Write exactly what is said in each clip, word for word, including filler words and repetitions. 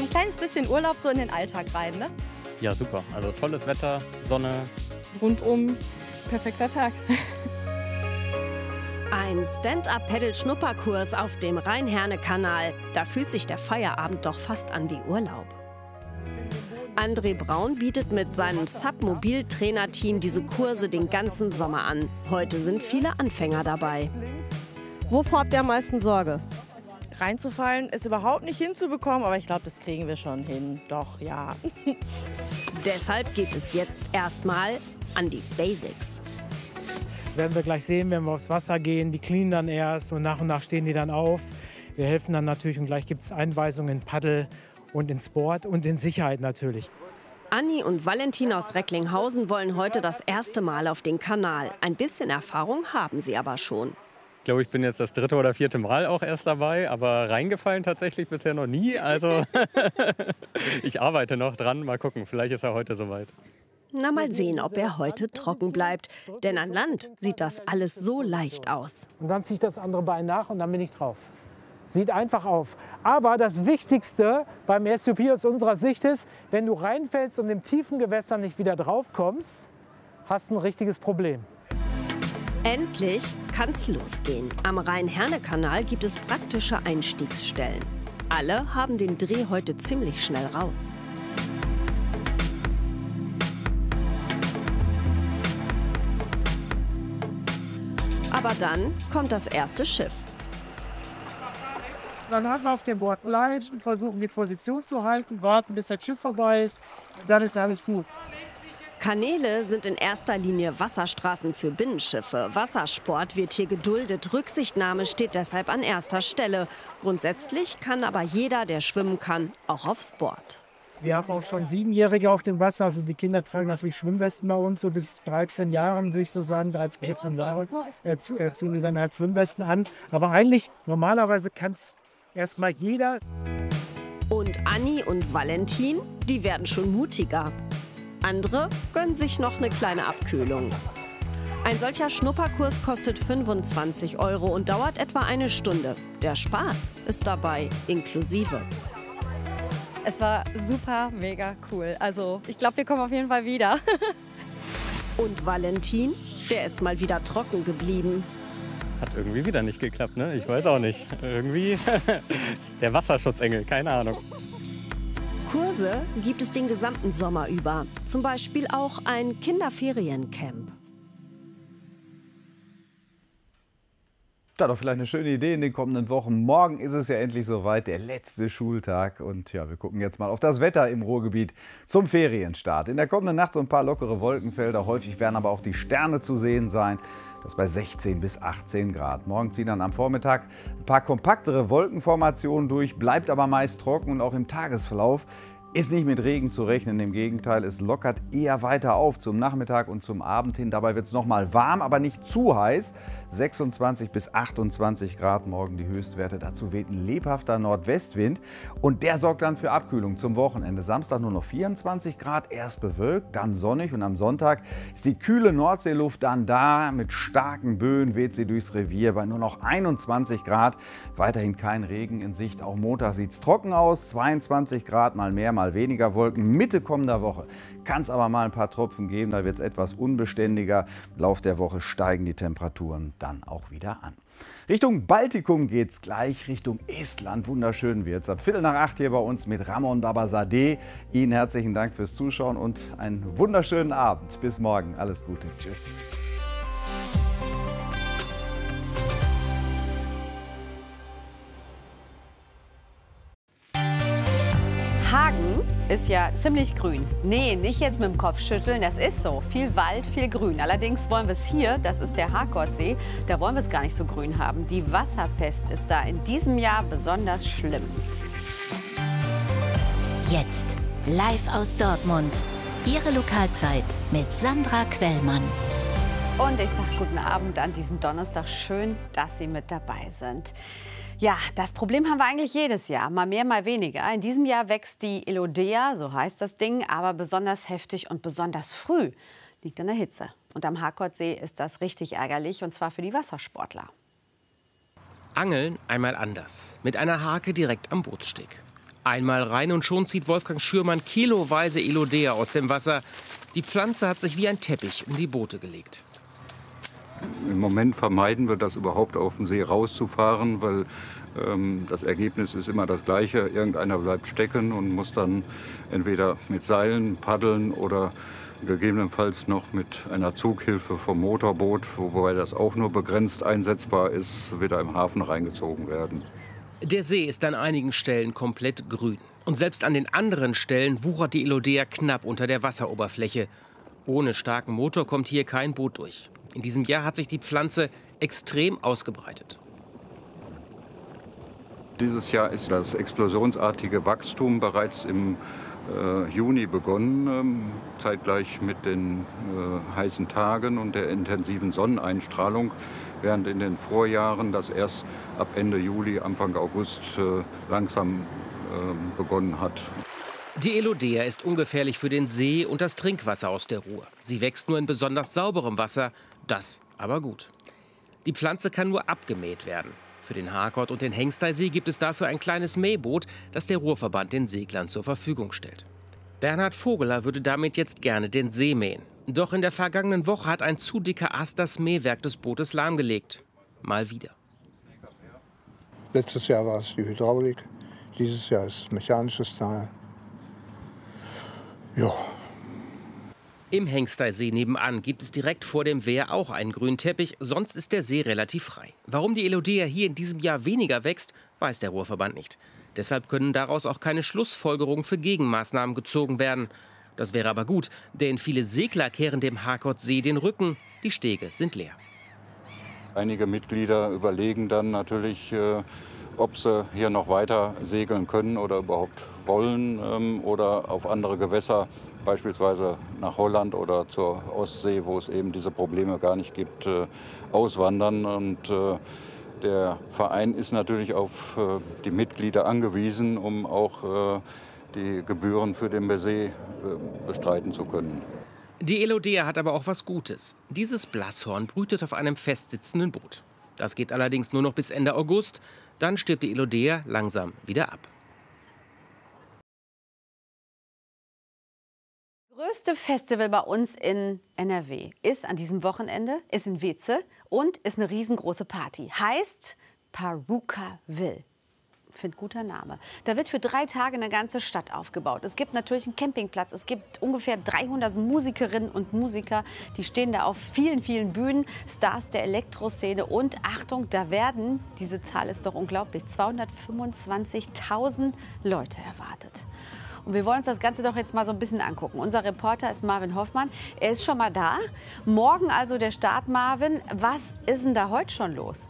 ein kleines bisschen Urlaub so in den Alltag rein, ne? Ja, super. Also tolles Wetter, Sonne. Rundum perfekter Tag. Ein Stand-up-Paddle-Schnupperkurs auf dem Rhein-Herne-Kanal. Da fühlt sich der Feierabend doch fast an wie Urlaub. André Braun bietet mit seinem Sub-Mobil-Trainerteam diese Kurse den ganzen Sommer an. Heute sind viele Anfänger dabei. Wovor habt ihr am meisten Sorge? Reinzufallen ist überhaupt nicht hinzubekommen, aber ich glaube, das kriegen wir schon hin. Doch, ja. Deshalb geht es jetzt erstmal an die Basics. Werden wir gleich sehen, wenn wir aufs Wasser gehen. Die cleanen dann erst und nach und nach stehen die dann auf. Wir helfen dann natürlich und gleich gibt es Einweisungen in Paddel und in Sport und in Sicherheit natürlich. Anni und Valentin aus Recklinghausen wollen heute das erste Mal auf den Kanal. Ein bisschen Erfahrung haben sie aber schon. Ich glaube, ich bin jetzt das dritte oder vierte Mal auch erst dabei, aber reingefallen tatsächlich bisher noch nie. Also ich arbeite noch dran. Mal gucken, vielleicht ist er heute soweit. Na, mal sehen, ob er heute trocken bleibt. Denn an Land sieht das alles so leicht aus. Und dann ziehe ich das andere Bein nach und dann bin ich drauf. Sieht einfach auf. Aber das Wichtigste beim S U P aus unserer Sicht ist, wenn du reinfällst und im tiefen Gewässer nicht wieder drauf kommst, hast du ein richtiges Problem. Endlich kann's losgehen. Am Rhein-Herne-Kanal gibt es praktische Einstiegsstellen. Alle haben den Dreh heute ziemlich schnell raus. Aber dann kommt das erste Schiff. Dann haben wir auf dem Board bleiben, versuchen die Position zu halten, warten, bis das Schiff vorbei ist. Und dann ist alles gut. Kanäle sind in erster Linie Wasserstraßen für Binnenschiffe. Wassersport wird hier geduldet. Rücksichtnahme steht deshalb an erster Stelle. Grundsätzlich kann aber jeder, der schwimmen kann, auch aufs Board. Wir haben auch schon Siebenjährige auf dem Wasser. Also die Kinder tragen natürlich Schwimmwesten bei uns, so bis dreizehn Jahren, würde ich so sagen. dreizehn, vierzehn Jahre jetzt ziehen wir dann halt Schwimmwesten an. Aber eigentlich, normalerweise kann es erstmal jeder. Und Anni und Valentin, die werden schon mutiger. Andere gönnen sich noch eine kleine Abkühlung. Ein solcher Schnupperkurs kostet fünfundzwanzig Euro und dauert etwa eine Stunde. Der Spaß ist dabei inklusive. Es war super, mega cool. Also ich glaube, wir kommen auf jeden Fall wieder. Und Valentin, der ist mal wieder trocken geblieben. Hat irgendwie wieder nicht geklappt, ne? Ich weiß auch nicht. Irgendwie der Wasserschutzengel, keine Ahnung. Kurse gibt es den gesamten Sommer über. Zum Beispiel auch ein Kinderferiencamp. Da doch vielleicht eine schöne Idee in den kommenden Wochen. Morgen ist es ja endlich soweit, der letzte Schultag. Und ja, wir gucken jetzt mal auf das Wetter im Ruhrgebiet zum Ferienstart. In der kommenden Nacht so ein paar lockere Wolkenfelder. Häufig werden aber auch die Sterne zu sehen sein. Das bei sechzehn bis achtzehn Grad. Morgen ziehen dann am Vormittag ein paar kompaktere Wolkenformationen durch, bleibt aber meist trocken und auch im Tagesverlauf ist nicht mit Regen zu rechnen. Im Gegenteil, es lockert eher weiter auf zum Nachmittag und zum Abend hin. Dabei wird es noch mal warm, aber nicht zu heiß. sechsundzwanzig bis achtundzwanzig Grad morgen die Höchstwerte. Dazu weht ein lebhafter Nordwestwind und der sorgt dann für Abkühlung zum Wochenende. Samstag nur noch vierundzwanzig Grad, erst bewölkt, dann sonnig und am Sonntag ist die kühle Nordseeluft dann da. Mit starken Böen weht sie durchs Revier bei nur noch einundzwanzig Grad. Weiterhin kein Regen in Sicht. Auch Montag sieht es trocken aus, zweiundzwanzig Grad, mal mehr, mal weniger Wolken. Mitte kommender Woche kann es aber mal ein paar Tropfen geben, da wird es etwas unbeständiger. Im Lauf der Woche steigen die Temperaturen dann auch wieder an. Richtung Baltikum geht es gleich, Richtung Estland. Wunderschön wird es. Ab Viertel nach acht hier bei uns mit Ramon Babazadeh. Ihnen herzlichen Dank fürs Zuschauen und einen wunderschönen Abend. Bis morgen. Alles Gute. Tschüss. Hagen ist ja ziemlich grün. Nee, nicht jetzt mit dem Kopf schütteln, das ist so. Viel Wald, viel Grün. Allerdings wollen wir es hier, das ist der Harkordsee, da wollen wir es gar nicht so grün haben. Die Wasserpest ist da in diesem Jahr besonders schlimm. Jetzt live aus Dortmund. Ihre Lokalzeit mit Sandra Quellmann. Und ich sage guten Abend an diesem Donnerstag. Schön, dass Sie mit dabei sind. Ja, das Problem haben wir eigentlich jedes Jahr, mal mehr, mal weniger. In diesem Jahr wächst die Elodea, so heißt das Ding, aber besonders heftig und besonders früh. Liegt an der Hitze. Und am Harkordsee ist das richtig ärgerlich, und zwar für die Wassersportler. Angeln einmal anders, mit einer Hake direkt am Bootssteg. Einmal rein und schon zieht Wolfgang Schürmann kiloweise Elodea aus dem Wasser. Die Pflanze hat sich wie ein Teppich um die Boote gelegt. Im Moment vermeiden wir das überhaupt auf den See rauszufahren, weil ähm, das Ergebnis ist immer das gleiche. Irgendeiner bleibt stecken und muss dann entweder mit Seilen paddeln oder gegebenenfalls noch mit einer Zughilfe vom Motorboot, wobei das auch nur begrenzt einsetzbar ist, wieder im Hafen reingezogen werden. Der See ist an einigen Stellen komplett grün. Und selbst an den anderen Stellen wuchert die Elodea knapp unter der Wasseroberfläche. Ohne starken Motor kommt hier kein Boot durch. In diesem Jahr hat sich die Pflanze extrem ausgebreitet. Dieses Jahr ist das explosionsartige Wachstum bereits im äh, Juni begonnen, ähm, zeitgleich mit den äh, heißen Tagen und der intensiven Sonneneinstrahlung, während in den Vorjahren das erst ab Ende Juli, Anfang August äh, langsam äh, begonnen hat. Die Elodea ist ungefährlich für den See und das Trinkwasser aus der Ruhr. Sie wächst nur in besonders sauberem Wasser, das aber gut. Die Pflanze kann nur abgemäht werden. Für den Harkort und den Hengsteysee gibt es dafür ein kleines Mähboot, das der Ruhrverband den Seglern zur Verfügung stellt. Bernhard Vogeler würde damit jetzt gerne den See mähen. Doch in der vergangenen Woche hat ein zu dicker Ast das Mähwerk des Bootes lahmgelegt. Mal wieder. Letztes Jahr war es die Hydraulik, dieses Jahr ist mechanisches Teil. Ja. Im Hengsteysee nebenan gibt es direkt vor dem Wehr auch einen grünen Teppich, sonst ist der See relativ frei. Warum die Elodea hier in diesem Jahr weniger wächst, weiß der Ruhrverband nicht. Deshalb können daraus auch keine Schlussfolgerungen für Gegenmaßnahmen gezogen werden. Das wäre aber gut, denn viele Segler kehren dem Harkortsee den Rücken. Die Stege sind leer. Einige Mitglieder überlegen dann natürlich, äh, ob sie hier noch weiter segeln können oder überhaupt wollen ähm, oder auf andere Gewässer, beispielsweise nach Holland oder zur Ostsee, wo es eben diese Probleme gar nicht gibt, äh, auswandern. Und äh, der Verein ist natürlich auf äh, die Mitglieder angewiesen, um auch äh, die Gebühren für den See äh, bestreiten zu können. Die Elodea hat aber auch was Gutes. Dieses Blasshorn brütet auf einem festsitzenden Boot. Das geht allerdings nur noch bis Ende August. Dann stirbt die Elodea langsam wieder ab. Das größte Festival bei uns in N R W ist an diesem Wochenende, ist in Weeze und ist eine riesengroße Party. Heißt Parukaville. Finde guter Name. Da wird für drei Tage eine ganze Stadt aufgebaut. Es gibt natürlich einen Campingplatz. Es gibt ungefähr dreihundert Musikerinnen und Musiker. Die stehen da auf vielen, vielen Bühnen. Stars der Elektroszene. Und Achtung, da werden, diese Zahl ist doch unglaublich, zweihundertfünfundzwanzigtausend Leute erwartet. Und wir wollen uns das Ganze doch jetzt mal so ein bisschen angucken. Unser Reporter ist Marvin Hoffmann. Er ist schon mal da. Morgen also der Start, Marvin. Was ist denn da heute schon los?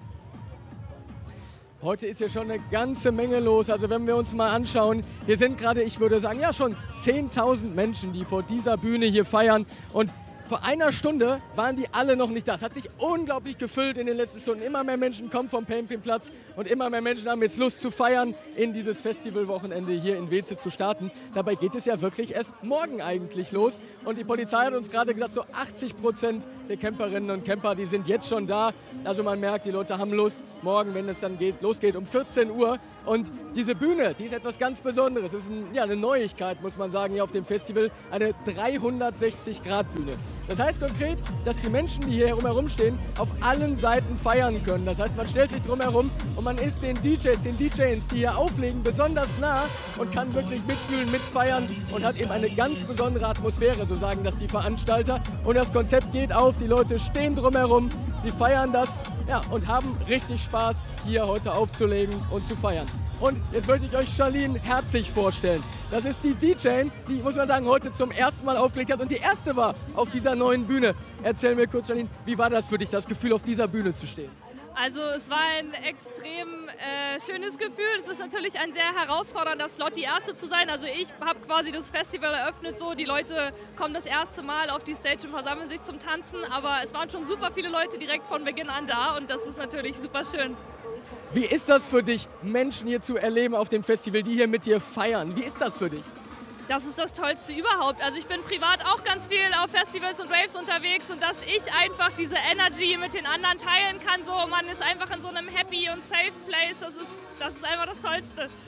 Heute ist hier schon eine ganze Menge los. Also wenn wir uns mal anschauen, hier sind gerade, ich würde sagen, ja schon zehntausend Menschen, die vor dieser Bühne hier feiern. Und vor einer Stunde waren die alle noch nicht da. Es hat sich unglaublich gefüllt in den letzten Stunden. Immer mehr Menschen kommen vom Campingplatz und immer mehr Menschen haben jetzt Lust zu feiern, in dieses Festivalwochenende hier in Weeze zu starten. Dabei geht es ja wirklich erst morgen eigentlich los. Und die Polizei hat uns gerade gesagt, so achtzig Prozent der Camperinnen und Camper, die sind jetzt schon da. Also man merkt, die Leute haben Lust. Morgen, wenn es dann geht, losgeht um vierzehn Uhr. Und diese Bühne, die ist etwas ganz Besonderes. Es ist ein, ja, eine Neuigkeit, muss man sagen, hier auf dem Festival. Eine dreihundertsechzig Grad Bühne. Das heißt konkret, dass die Menschen, die hier rumherum stehen, auf allen Seiten feiern können. Das heißt, man stellt sich drumherum und man ist den D Js, den D Js, die hier auflegen, besonders nah und kann wirklich mitfühlen, mitfeiern und hat eben eine ganz besondere Atmosphäre, so sagen das die Veranstalter. Und das Konzept geht auf, die Leute stehen drumherum, sie feiern das, ja, und haben richtig Spaß, hier heute aufzulegen und zu feiern. Und jetzt möchte ich euch Charlene Herzig vorstellen. Das ist die D J, die, muss man sagen, heute zum ersten Mal aufgelegt hat und die erste war auf dieser neuen Bühne. Erzähl mir kurz, Charlene, wie war das für dich, das Gefühl, auf dieser Bühne zu stehen? Also es war ein extrem äh, schönes Gefühl. Es ist natürlich ein sehr herausfordernder Slot, die Erste zu sein. Also ich habe quasi das Festival eröffnet so. Die Leute kommen das erste Mal auf die Stage und versammeln sich zum Tanzen. Aber es waren schon super viele Leute direkt von Beginn an da und das ist natürlich super schön. Wie ist das für dich, Menschen hier zu erleben auf dem Festival, die hier mit dir feiern? Wie ist das für dich? Das ist das Tollste überhaupt. Also ich bin privat auch ganz viel auf Festivals und Raves unterwegs und dass ich einfach diese Energy mit den anderen teilen kann. So, man ist einfach in so einem happy und safe place. Das ist, das ist einfach das Tollste.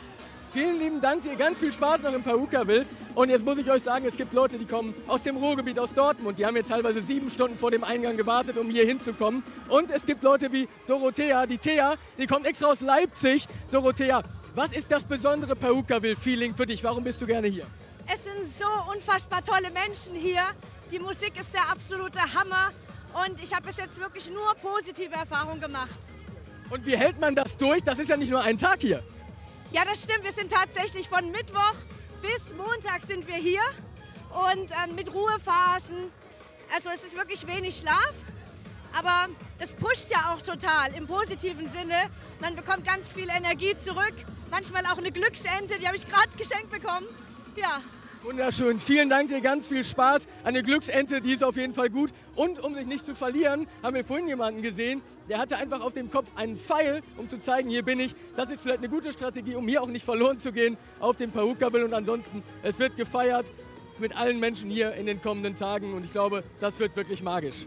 Vielen lieben Dank dir, ganz viel Spaß noch in Pawukawil. Und jetzt muss ich euch sagen, es gibt Leute, die kommen aus dem Ruhrgebiet, aus Dortmund. Die haben hier teilweise sieben Stunden vor dem Eingang gewartet, um hier hinzukommen. Und es gibt Leute wie Dorothea, die Thea, die kommt extra aus Leipzig. Dorothea, was ist das besondere Pawukawil-Feeling für dich? Warum bist du gerne hier? Es sind so unfassbar tolle Menschen hier. Die Musik ist der absolute Hammer. Und ich habe bis jetzt wirklich nur positive Erfahrungen gemacht. Und wie hält man das durch? Das ist ja nicht nur ein Tag hier. Ja, das stimmt. Wir sind tatsächlich von Mittwoch bis Montag sind wir hier. Und ähm, mit Ruhephasen. Also es ist wirklich wenig Schlaf. Aber das pusht ja auch total im positiven Sinne. Man bekommt ganz viel Energie zurück. Manchmal auch eine Glücksente, die habe ich gerade geschenkt bekommen. Ja. Wunderschön. Vielen Dank dir, ganz viel Spaß. Eine Glücksente, die ist auf jeden Fall gut. Und um sich nicht zu verlieren, haben wir vorhin jemanden gesehen, der hatte einfach auf dem Kopf einen Pfeil, um zu zeigen, hier bin ich. Das ist vielleicht eine gute Strategie, um hier auch nicht verloren zu gehen auf dem Pawukawil. Und ansonsten, es wird gefeiert mit allen Menschen hier in den kommenden Tagen. Und ich glaube, das wird wirklich magisch.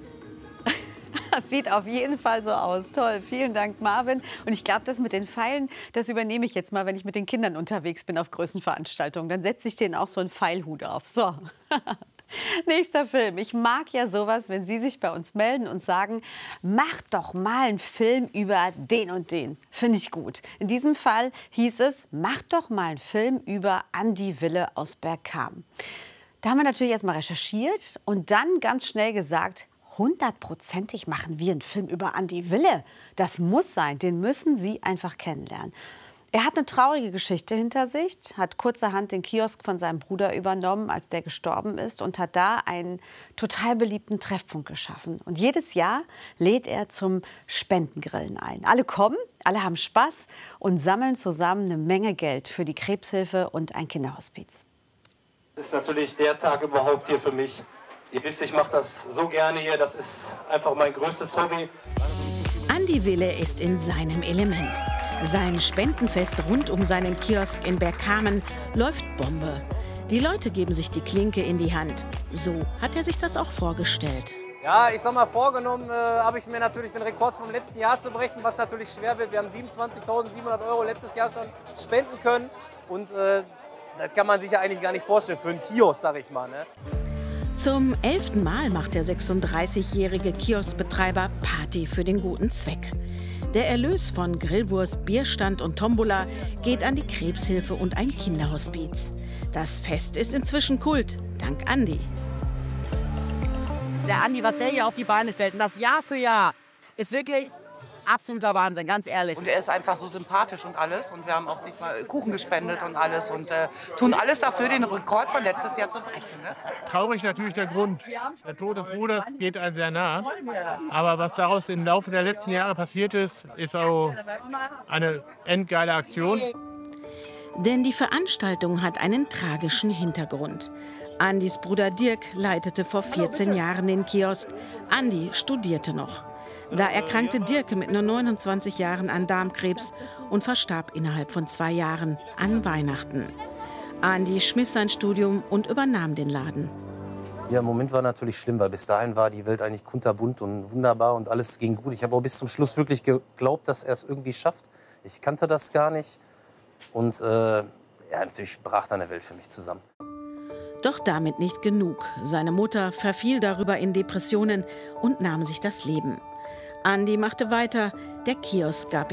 Das sieht auf jeden Fall so aus. Toll, vielen Dank, Marvin. Und ich glaube, das mit den Pfeilen, das übernehme ich jetzt mal, wenn ich mit den Kindern unterwegs bin auf Größenveranstaltungen. Dann setze ich denen auch so einen Pfeilhut auf. So. Nächster Film. Ich mag ja sowas, wenn Sie sich bei uns melden und sagen, macht doch mal einen Film über den und den. Finde ich gut. In diesem Fall hieß es, macht doch mal einen Film über Andi Wille aus Bergkamen. Da haben wir natürlich erst mal recherchiert und dann ganz schnell gesagt, hundertprozentig machen wir einen Film über Andi Wille. Das muss sein, den müssen Sie einfach kennenlernen. Er hat eine traurige Geschichte hinter sich, hat kurzerhand den Kiosk von seinem Bruder übernommen, als der gestorben ist, und hat da einen total beliebten Treffpunkt geschaffen. Und jedes Jahr lädt er zum Spendengrillen ein. Alle kommen, alle haben Spaß und sammeln zusammen eine Menge Geld für die Krebshilfe und ein Kinderhospiz. Das ist natürlich der Tag überhaupt hier für mich. Ihr wisst, ich mache das so gerne hier, das ist einfach mein größtes Hobby. Andi Wille ist in seinem Element. Sein Spendenfest rund um seinen Kiosk in Bergkamen läuft Bombe. Die Leute geben sich die Klinke in die Hand. So hat er sich das auch vorgestellt. Ja, ich sag mal, vorgenommen äh, habe ich mir natürlich den Rekord vom letzten Jahr zu brechen, was natürlich schwer wird. Wir haben siebenundzwanzigtausendsiebenhundert Euro letztes Jahr schon spenden können. Und äh, das kann man sich ja eigentlich gar nicht vorstellen für einen Kiosk, sag ich mal. Ne? Zum elften Mal macht der sechsunddreißigjährige Kioskbetreiber Party für den guten Zweck. Der Erlös von Grillwurst, Bierstand und Tombola geht an die Krebshilfe und ein Kinderhospiz. Das Fest ist inzwischen Kult, dank Andi. Der Andi, was der hier auf die Beine stellt, und das Jahr für Jahr, ist wirklich absoluter Wahnsinn, ganz ehrlich. Und er ist einfach so sympathisch und alles. Und wir haben auch nicht mal Kuchen gespendet und alles. Und äh, tun alles dafür, den Rekord von letztes Jahr zu brechen. Ne? Traurig natürlich der Grund. Der Tod des Bruders geht einem sehr nah. Aber was daraus im Laufe der letzten Jahre passiert ist, ist auch eine endgeile Aktion. Denn die Veranstaltung hat einen tragischen Hintergrund. Andis Bruder Dirk leitete vor vierzehn Jahren den Kiosk. Andi studierte noch. Da erkrankte Dirk mit nur neunundzwanzig Jahren an Darmkrebs und verstarb innerhalb von zwei Jahren an Weihnachten. Andi schmiss sein Studium und übernahm den Laden. Ja, im Moment war natürlich schlimm, weil bis dahin war die Welt eigentlich kunterbunt und wunderbar und alles ging gut. Ich habe auch bis zum Schluss wirklich geglaubt, dass er es irgendwie schafft. Ich kannte das gar nicht und äh, ja, natürlich brach dann eine Welt für mich zusammen. Doch damit nicht genug. Seine Mutter verfiel darüber in Depressionen und nahm sich das Leben. Andi machte weiter, der Kiosk gab